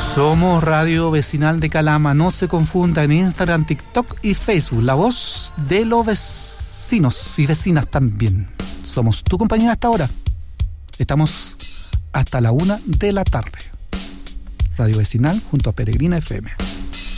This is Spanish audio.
Somos Radio Vecinal de Calama. No se confunda, en Instagram, TikTok y Facebook. La voz de los vecinos y vecinas también. Somos tu compañía hasta ahora. Estamos hasta la 1 de la tarde. Radio Vecinal junto a Peregrina FM.